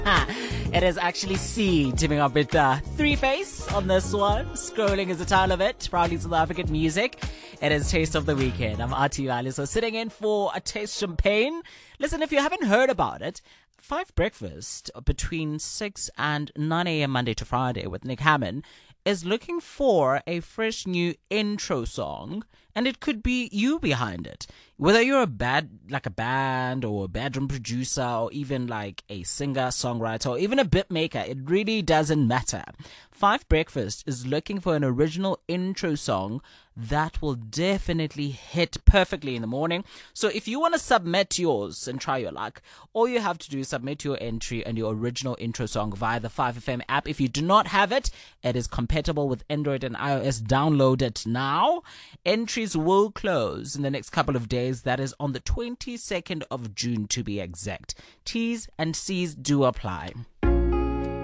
It is actually C teaming up with Three Face on this one. Scrolling is the title of it. Proudly South African music. It is Taste of the Weekend. I'm Artie Valley, so sitting in for a taste champagne. Listen, if you haven't heard about it, 5 Breakfast between 6 and 9 a.m. Monday to Friday with Nick Hammond is looking for a fresh new intro song, and it could be you behind it. Whether you're a band or a bedroom producer or even like a singer, songwriter, or even a beat maker, it really doesn't matter. 5 Breakfast is looking for an original intro song that will definitely hit perfectly in the morning. So if you want to submit yours and try your luck, all you have to do is submit your entry and your original intro song via the 5FM app. If you do not have it, it is compatible with Android and iOS. Download it now. Entries will close in the next couple of days. That is on the 22nd of June to be exact. T's and C's do apply.